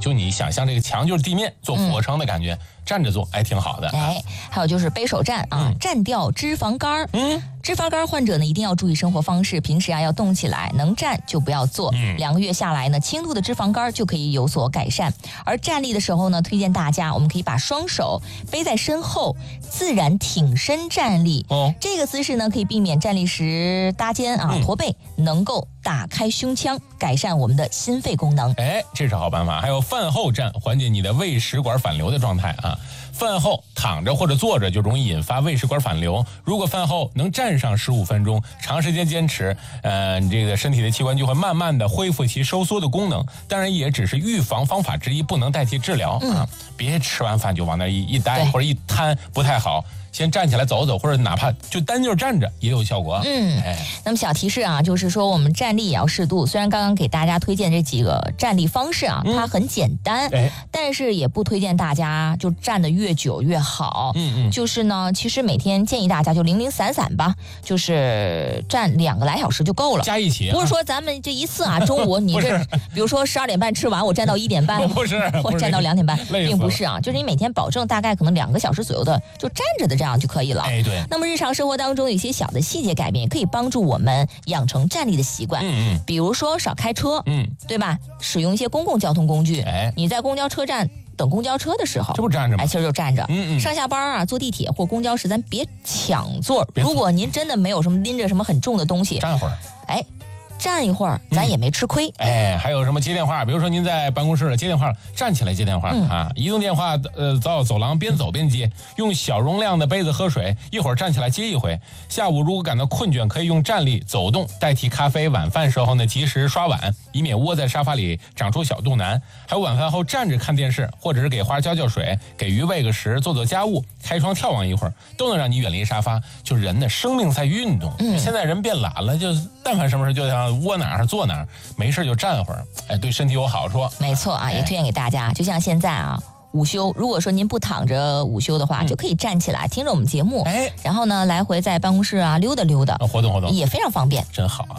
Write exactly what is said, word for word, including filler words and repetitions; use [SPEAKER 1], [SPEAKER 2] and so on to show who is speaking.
[SPEAKER 1] 就你想象这个墙就是地面，做俯卧撑的感觉，嗯、站着做，哎，挺好的。
[SPEAKER 2] 哎，还有就是背手站啊，嗯、站掉脂肪肝。嗯。脂肪肝患者呢，一定要注意生活方式，平时啊要动起来，能站就不要坐。嗯，两个月下来呢，轻度的脂肪肝就可以有所改善。而站立的时候呢，推荐大家我们可以把双手背在身后，自然挺身站立。哦，这个姿势呢，可以避免站立时搭肩啊、驼背，能够打开胸腔，改善我们的心肺功能。
[SPEAKER 1] 哎，这是好办法。还有饭后站，缓解你的胃食管反流的状态啊。饭后躺着或者坐着就容易引发胃食管反流，如果饭后能站上十五分钟，长时间坚持，呃，你这个身体的器官就会慢慢的恢复其收缩的功能。当然也只是预防方法之一，不能代替治疗、嗯、啊！别吃完饭就往那一一待或者一瘫，不太好。先站起来走走，或者哪怕就单就是站着也有效果。
[SPEAKER 2] 嗯，哎，那么小提示啊，就是说我们站立也要适度。虽然刚刚给大家推荐这几个站立方式啊，嗯、它很简单，哎，但是也不推荐大家就站得越久越好。嗯嗯，就是呢，其实每天建议大家就零零散散吧，就是站两个来小时就够了。
[SPEAKER 1] 加一起、啊，
[SPEAKER 2] 不是说咱们这一次啊，中午你这比如说十二点半吃完，我站到一点半，
[SPEAKER 1] 不是，
[SPEAKER 2] 或站到两点半，并不是啊，就是你每天保证大概可能两个小时左右的就站着的。这样就可以了。
[SPEAKER 1] 哎，对。
[SPEAKER 2] 那么日常生活当中有一些小的细节改变，可以帮助我们养成站立的习惯。嗯嗯。比如说少开车，嗯，对吧？使用一些公共交通工具。哎，你在公交车站等公交车的时候，
[SPEAKER 1] 这不站着吗？
[SPEAKER 2] 哎，其实就站着。
[SPEAKER 1] 嗯嗯。
[SPEAKER 2] 上下班啊，坐地铁或公交时，咱别抢座。如果您真的没有什么拎着什么很重的东西，
[SPEAKER 1] 站会儿。
[SPEAKER 2] 哎。站一会儿，咱也没吃亏、
[SPEAKER 1] 嗯。哎，还有什么接电话？比如说您在办公室接电话，站起来接电话、嗯、啊！移动电话，呃，到走廊边走边接，用小容量的杯子喝水，一会儿站起来接一回。下午如果感到困倦，可以用站立走动代替咖啡。晚饭时候呢，及时刷碗，以免窝在沙发里长出小肚腩。还有晚饭后站着看电视，或者是给花浇浇水，给鱼喂个食，做做家务，开窗眺望一会儿，都能让你远离沙发。就人的生命在运动，嗯、现在人变懒了，就但凡什么事就想。窝哪儿坐哪儿，没事就站会儿，哎，对身体有好处。
[SPEAKER 2] 没错啊，也推荐给大家。就像现在啊，午休，如果说您不躺着午休的话，嗯、就可以站起来听着我们节目，哎，然后呢，来回在办公室啊溜达溜达，
[SPEAKER 1] 活动活动，
[SPEAKER 2] 也非常方便，
[SPEAKER 1] 真好啊。